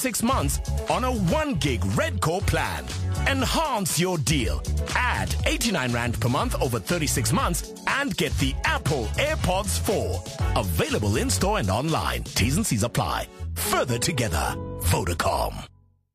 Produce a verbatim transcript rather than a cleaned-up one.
thirty-six months on a one gig Red Core plan. Enhance your deal. Add eighty-nine rand per month over thirty-six months and get the Apple AirPods four. Available in-store and online. T's and C's apply. Further together. Vodacom.